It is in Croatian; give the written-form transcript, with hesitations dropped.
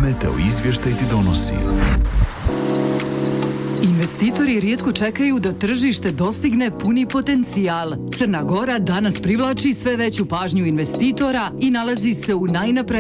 Meteo izvještaj ti donosi. Investitori rijetko čekaju da tržište dostigne puni potencijal. Crna Gora danas privlači sve veću pažnju investitora i nalazi se u najnaprednijoj